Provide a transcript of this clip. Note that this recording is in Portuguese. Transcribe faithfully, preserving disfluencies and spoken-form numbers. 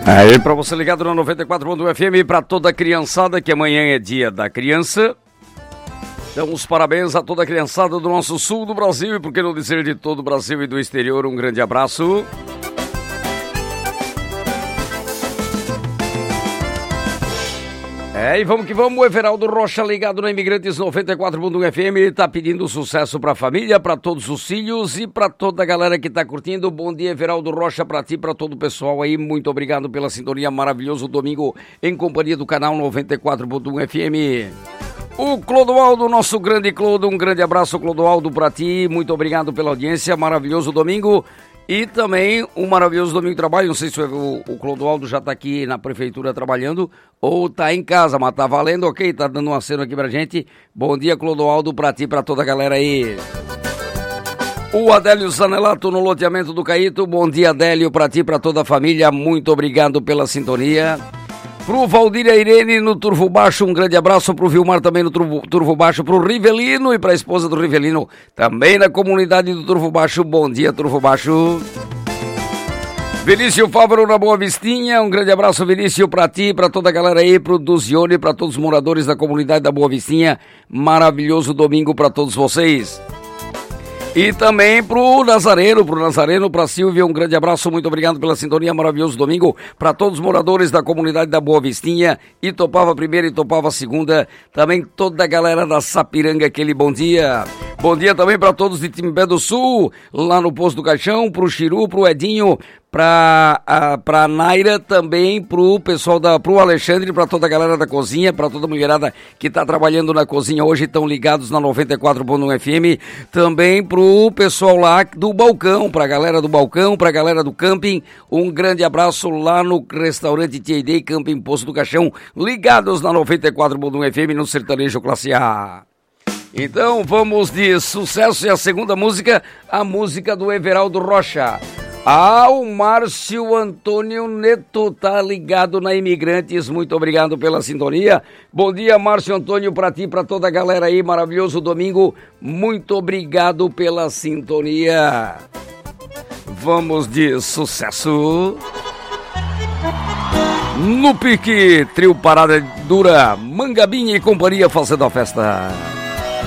Aí pra você ligado na noventa e quatro ponto um F M, pra toda a criançada, que amanhã é dia da criança. Damos parabéns a toda a criançada do nosso sul do Brasil e, por que não dizer, de todo o Brasil e do exterior. Um grande abraço. É, e vamos que vamos. O Everaldo Rocha ligado na Imigrantes noventa e quatro ponto um F M, tá pedindo sucesso pra família, pra todos os filhos e pra toda a galera que tá curtindo. Bom dia, Everaldo Rocha, pra ti, pra todo o pessoal aí. Muito obrigado pela sintonia, maravilhoso domingo em companhia do canal noventa e quatro ponto um F M. O Clodoaldo, nosso grande Clodo, um grande abraço, Clodoaldo, pra ti. Muito obrigado pela audiência, maravilhoso domingo. E também um maravilhoso domingo de trabalho. Não sei se o, o Clodoaldo já tá aqui na prefeitura trabalhando ou tá em casa, mas tá valendo, ok? Tá dando um aceno aqui pra gente. Bom dia, Clodoaldo, pra ti, pra toda a galera aí. O Adélio Zanelato no loteamento do Caíto. Bom dia, Adélio, pra ti, pra toda a família. Muito obrigado pela sintonia. Pro Valdir e a Irene no Turvo Baixo, um grande abraço. Pro Vilmar também no Turvo, Turvo Baixo. Pro Rivelino e pra esposa do Rivelino também na comunidade do Turvo Baixo. Bom dia, Turvo Baixo. Vinícius Fávaro na Boa Vistinha, um grande abraço, Vinícius, pra ti, pra toda a galera aí, pro Duzione, pra todos os moradores da comunidade da Boa Vistinha. Maravilhoso domingo pra todos vocês. E também pro Nazareno, pro Nazareno, pra Silvia, um grande abraço, muito obrigado pela sintonia, maravilhoso domingo, para todos os moradores da comunidade da Boa Vistinha, Itopava primeira, Itopava segunda, também toda a galera da Sapiranga, aquele bom dia. Bom dia também para todos de Timbé do Sul, lá no Poço do Caixão, pro Chiru, pro Edinho, pra, a, pra Naira, também pro pessoal da, pro Alexandre, pra toda a galera da cozinha, pra toda a mulherada que tá trabalhando na cozinha hoje, estão ligados na noventa e quatro ponto um F M, também pro pessoal lá do balcão, pra galera do balcão, pra galera do camping, um grande abraço lá no restaurante T e D Camping Poço do Caixão, ligados na noventa e quatro ponto um F M no Sertanejo Classe A. Então vamos de sucesso, e a segunda música, a música do Everaldo Rocha. Ah, o Márcio Antônio Neto tá ligado na Imigrantes, muito obrigado pela sintonia. Bom dia, Márcio Antônio, pra ti, pra toda a galera aí, maravilhoso domingo, muito obrigado pela sintonia. Vamos de sucesso. No pique, trio Parada Dura, Mangabinha e companhia fazendo a festa.